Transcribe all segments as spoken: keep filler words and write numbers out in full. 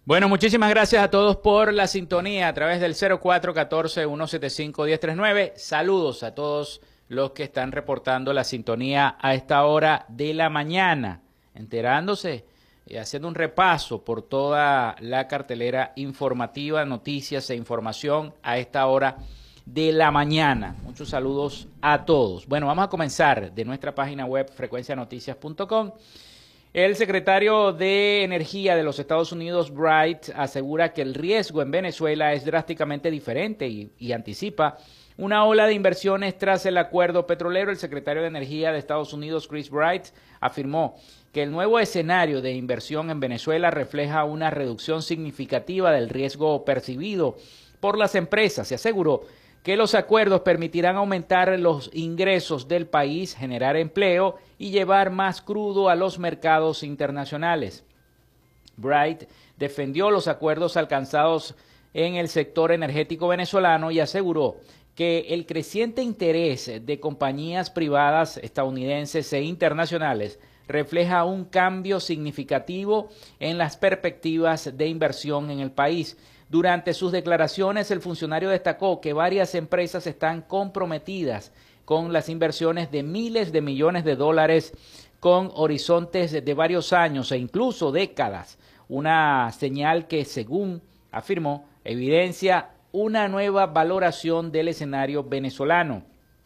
Bueno, muchísimas gracias a todos por la sintonía a través del cero cuatro uno cuatro, uno siete cinco, uno cero tres nueve. Saludos a todos los que están reportando la sintonía a esta hora de la mañana, enterándose y haciendo un repaso por toda la cartelera informativa, noticias e información a esta hora de la mañana. Muchos saludos a todos. Bueno, vamos a comenzar de nuestra página web frecuencia noticias punto com. El secretario de Energía de los Estados Unidos, Bright, asegura que el riesgo en Venezuela es drásticamente diferente y, y anticipa una ola de inversiones tras el acuerdo petrolero. El secretario de Energía de Estados Unidos, Chris Bright, afirmó que el nuevo escenario de inversión en Venezuela refleja una reducción significativa del riesgo percibido por las empresas. Se aseguró que los acuerdos permitirán aumentar los ingresos del país, generar empleo y llevar más crudo a los mercados internacionales. Bright defendió los acuerdos alcanzados en el sector energético venezolano y aseguró que el creciente interés de compañías privadas estadounidenses e internacionales refleja un cambio significativo en las perspectivas de inversión en el país. Durante sus declaraciones, el funcionario destacó que varias empresas están comprometidas con las inversiones de miles de millones de dólares con horizontes de varios años e incluso décadas, una señal que, según afirmó, evidencia una nueva valoración del escenario venezolano.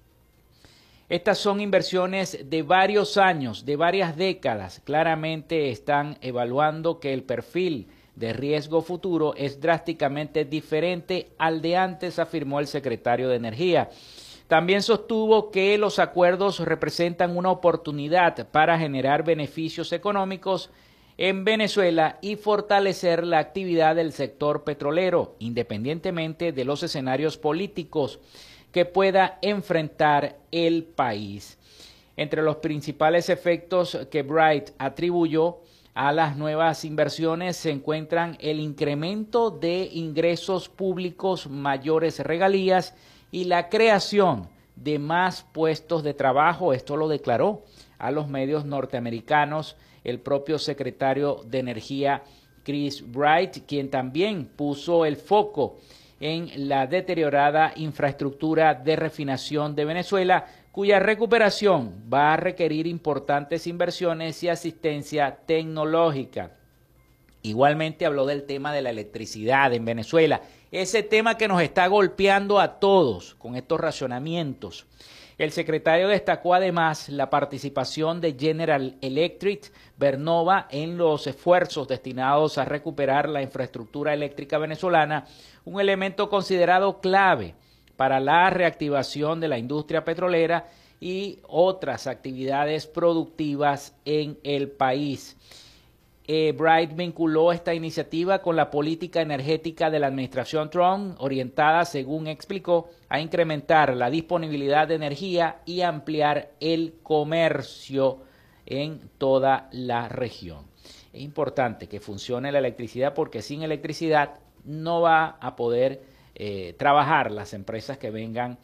Estas son inversiones de varios años, de varias décadas. Claramente están evaluando que el perfil de riesgo futuro es drásticamente diferente al de antes, afirmó el secretario de Energía. También sostuvo que los acuerdos representan una oportunidad para generar beneficios económicos en Venezuela y fortalecer la actividad del sector petrolero, independientemente de los escenarios políticos que pueda enfrentar el país. Entre los principales efectos que Bright atribuyó a las nuevas inversiones se encuentran el incremento de ingresos públicos, mayores regalías y la creación de más puestos de trabajo. Esto lo declaró a los medios norteamericanos el propio secretario de Energía, Chris Bright, quien también puso el foco en la deteriorada infraestructura de refinación de Venezuela, cuya recuperación va a requerir importantes inversiones y asistencia tecnológica. Igualmente habló del tema de la electricidad en Venezuela, ese tema que nos está golpeando a todos con estos racionamientos. El secretario destacó además la participación de General Electric, Vernova, en los esfuerzos destinados a recuperar la infraestructura eléctrica venezolana, un elemento considerado clave para la reactivación de la industria petrolera y otras actividades productivas en el país. Eh, Bright vinculó esta iniciativa con la política energética de la administración Trump, orientada, según explicó, a incrementar la disponibilidad de energía y ampliar el comercio en toda la región. Es importante que funcione la electricidad porque sin electricidad no va a poder eh, trabajar las empresas que vengan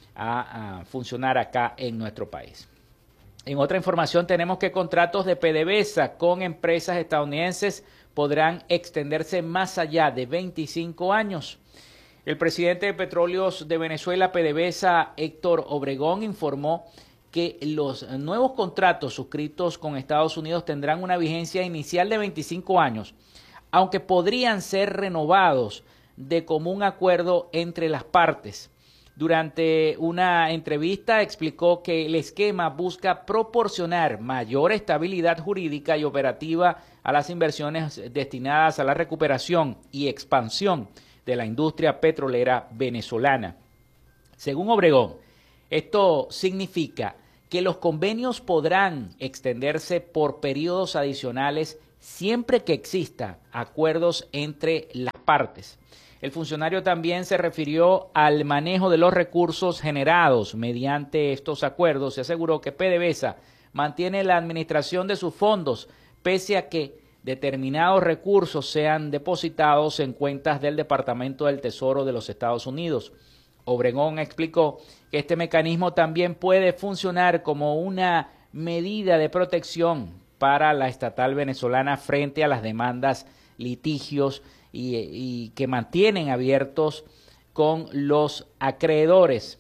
a, a funcionar acá en nuestro país. En otra información tenemos que contratos de PDVSA con empresas estadounidenses podrán extenderse más allá de veinticinco años. El presidente de Petróleos de Venezuela, PDVSA, Héctor Obregón, informó que los nuevos contratos suscritos con Estados Unidos tendrán una vigencia inicial de veinticinco años, aunque podrían ser renovados de común acuerdo entre las partes. Durante una entrevista explicó que el esquema busca proporcionar mayor estabilidad jurídica y operativa a las inversiones destinadas a la recuperación y expansión de la industria petrolera venezolana. Según Obregón, esto significa que los convenios podrán extenderse por periodos adicionales siempre que exista acuerdos entre las partes. El funcionario también se refirió al manejo de los recursos generados mediante estos acuerdos y aseguró que PDVSA mantiene la administración de sus fondos pese a que determinados recursos sean depositados en cuentas del Departamento del Tesoro de los Estados Unidos. Obregón explicó que este mecanismo también puede funcionar como una medida de protección para la estatal venezolana frente a las demandas litigios y, y que mantienen abiertos con los acreedores.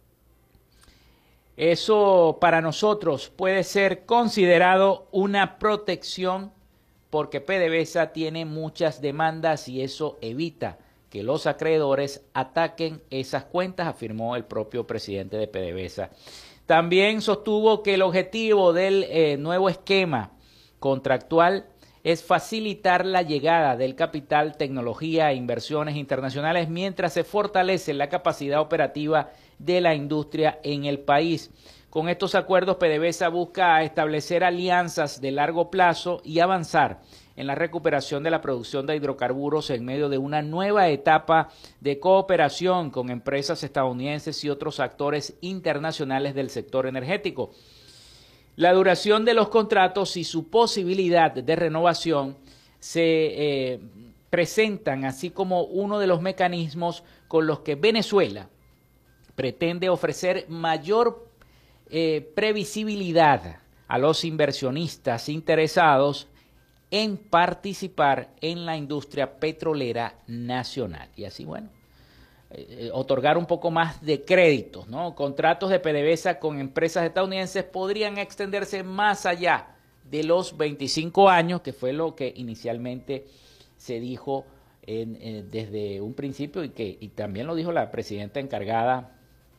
Eso para nosotros puede ser considerado una protección porque PDVSA tiene muchas demandas y eso evita que los acreedores ataquen esas cuentas, afirmó el propio presidente de PDVSA. También sostuvo que el objetivo del eh, nuevo esquema contractual es facilitar la llegada del capital, tecnología e inversiones internacionales mientras se fortalece la capacidad operativa de la industria en el país. Con estos acuerdos, PDVSA busca establecer alianzas de largo plazo y avanzar en la recuperación de la producción de hidrocarburos en medio de una nueva etapa de cooperación con empresas estadounidenses y otros actores internacionales del sector energético. La duración de los contratos y su posibilidad de renovación se eh, presentan así como uno de los mecanismos con los que Venezuela pretende ofrecer mayor eh, previsibilidad a los inversionistas interesados en participar en la industria petrolera nacional. Y así, bueno, eh, otorgar un poco más de créditos, ¿no? Contratos de PDVSA con empresas estadounidenses podrían extenderse más allá de los veinticinco años, que fue lo que inicialmente se dijo en, eh, desde un principio y que y también lo dijo la presidenta encargada,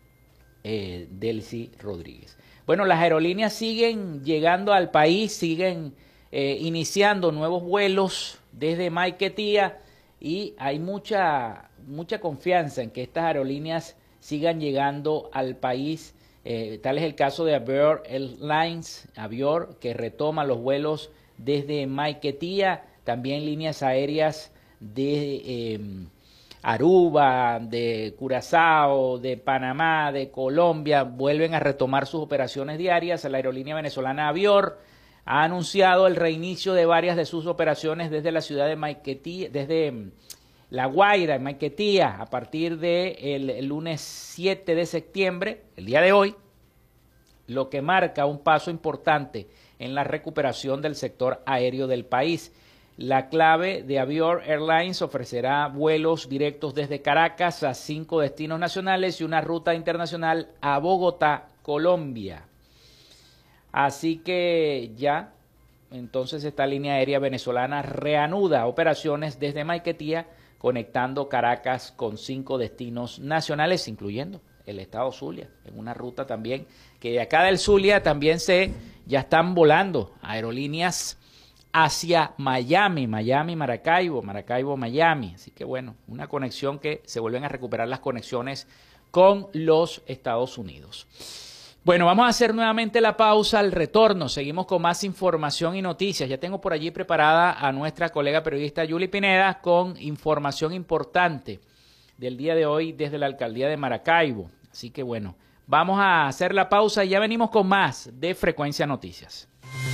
eh, Delcy Rodríguez. Bueno, las aerolíneas siguen llegando al país, siguen eh, iniciando nuevos vuelos desde Maiquetía y hay mucha, mucha confianza en que estas aerolíneas sigan llegando al país. Eh, tal es el caso de Avior Airlines, Avior, que retoma los vuelos desde Maiquetía, también líneas aéreas de eh, Aruba, de Curazao, de Panamá, de Colombia, vuelven a retomar sus operaciones diarias. La aerolínea venezolana Avior ha anunciado el reinicio de varias de sus operaciones desde la ciudad de Maiquetía, desde La Guaira, en Maiquetía, a partir del de lunes siete de septiembre, el día de hoy, lo que marca un paso importante en la recuperación del sector aéreo del país. La clave de Avior Airlines ofrecerá vuelos directos desde Caracas a cinco destinos nacionales y una ruta internacional a Bogotá, Colombia. Así que ya, entonces esta línea aérea venezolana reanuda operaciones desde Maiquetía, conectando Caracas con cinco destinos nacionales, incluyendo el estado Zulia, en una ruta también, que de acá del Zulia también se, ya están volando aerolíneas hacia Miami, Miami, Maracaibo, Maracaibo, Miami. Así que bueno, una conexión que se vuelven a recuperar las conexiones con los Estados Unidos. Bueno, vamos a hacer nuevamente la pausa, al retorno seguimos con más información y noticias. Ya tengo por allí preparada a nuestra colega periodista Yuli Pineda con información importante del día de hoy desde la alcaldía de Maracaibo. Así que bueno, vamos a hacer la pausa y ya venimos con más de Frecuencia Noticias.